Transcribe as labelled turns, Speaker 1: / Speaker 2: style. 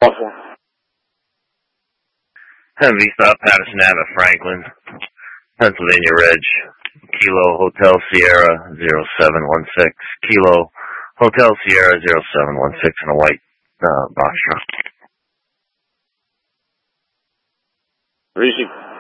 Speaker 1: Heavy stop, Patterson Ave at Franklin, Pennsylvania Ridge. Kilo Hotel Sierra 0716. Kilo Hotel Sierra 0716 in a white box truck.
Speaker 2: Rishi.